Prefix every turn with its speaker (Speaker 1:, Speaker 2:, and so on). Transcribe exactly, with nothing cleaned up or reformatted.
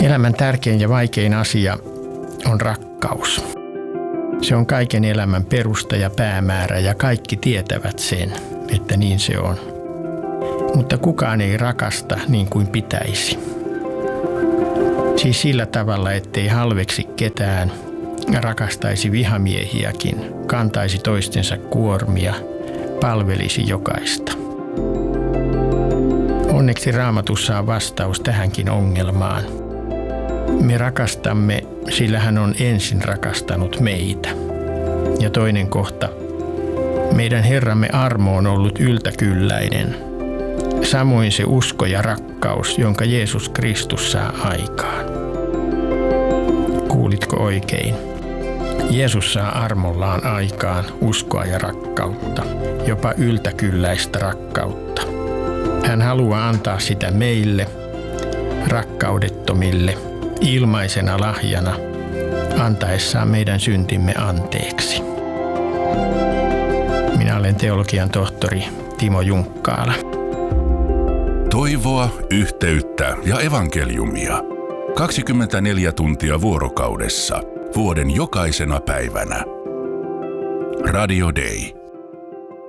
Speaker 1: Elämän tärkein ja vaikein asia on rakkaus. Se on kaiken elämän perusta ja päämäärä ja kaikki tietävät sen, että niin se on. Mutta kukaan ei rakasta niin kuin pitäisi. Siis sillä tavalla, ettei halveksi ketään, rakastaisi vihamiehiäkin, kantaisi toistensa kuormia, palvelisi jokaista. Onneksi Raamatussa on vastaus tähänkin ongelmaan. Me rakastamme, sillä hän on ensin rakastanut meitä. Ja toinen kohta. Meidän Herramme armo on ollut yltäkylläinen. Samoin se usko ja rakkaus, jonka Jeesus Kristus saa aikaan. Kuulitko oikein? Jeesus saa armollaan aikaan uskoa ja rakkautta, jopa yltäkylläistä rakkautta. Hän haluaa antaa sitä meille, rakkaudettomille, ilmaisena lahjana, antaessaan meidän syntimme anteeksi. Minä olen teologian tohtori Timo Junkkaala.
Speaker 2: Toivoa, yhteyttä ja evankeliumia. kaksikymmentäneljä tuntia vuorokaudessa, vuoden jokaisena päivänä. Radio Day.